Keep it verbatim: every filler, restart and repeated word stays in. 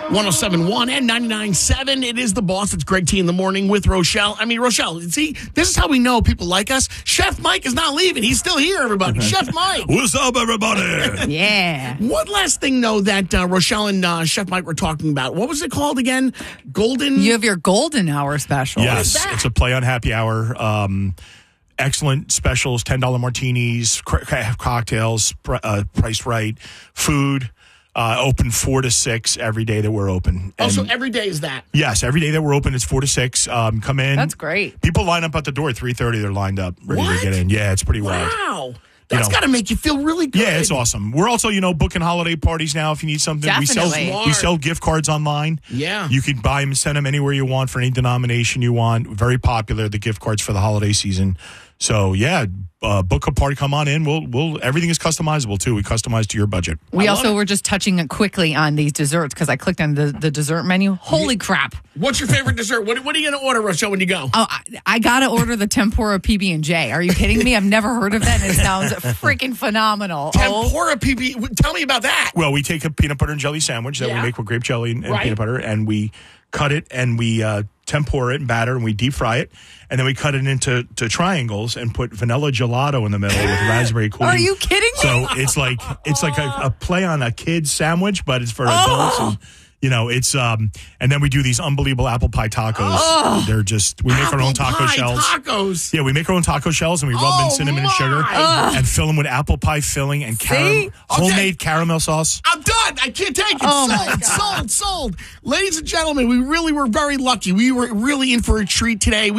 one oh seven point one and ninety-nine point seven. It is The Boss. It's Greg T in the morning with Rochelle. I mean, Rochelle, see, this is how we know people like us. Chef Mike is not leaving. He's still here, everybody. Chef Mike. What's up, everybody? Yeah. One last thing, though, that uh, Rochelle and uh, Chef Mike were talking about. What was it called again? Golden? You have your golden hour special. Yes, it's a play on happy hour. Um, excellent specials, ten dollar martinis, cr- cocktails, pr- uh, priced right, food. Uh, open four to six every day that we're open. Oh, And so every day is that? yes, every day that we're open, it's four to six. Um, come in. That's great. People line up at the door at three thirty. They're lined up, ready What? to get in. Yeah, it's pretty wild. Wow. That's know. got to make you feel really good. Yeah, it's awesome. We're also, you know, booking holiday parties now. If you need something, we sell Definitely. we sell gift cards online. Yeah. You can buy them, send them anywhere you want for any denomination you want. Very popular, the gift cards for the holiday season. So yeah, uh, book a party, come on in. We'll we'll everything is customizable too. We customize to your budget. We I also love it. were just touching quickly on these desserts because I clicked on the, the dessert menu. Holy crap. What's your favorite dessert? What, what are you going to order, Rochelle, when you go? Oh, I, I got to order the tempura P B and J. Are you kidding me? I've never heard of that, and it sounds freaking phenomenal. Oh, Tempura P B. Tell me about that. Well, we take a peanut butter and jelly sandwich that Yeah. we make with grape jelly and, and Right. peanut butter, and we cut it and we uh, tempura it and batter and we deep fry it, and then we cut it into to triangles and put vanilla gelato in the middle with raspberry coating. are you kidding me? So it's like it's like a, a play on a kid's sandwich, but it's for adults. And, you know, it's um, and then we do these unbelievable apple pie tacos. They're just we make our own Apple taco pie shells. Tacos. Yeah, we make our own taco shells and we rub them Oh, in cinnamon and sugar my. and fill them with apple pie filling and caram- See? homemade caramel sauce. I'm done. I can't take it. Oh, my sold, sold, sold. Ladies and gentlemen, we really were very lucky. We were really in for a treat today.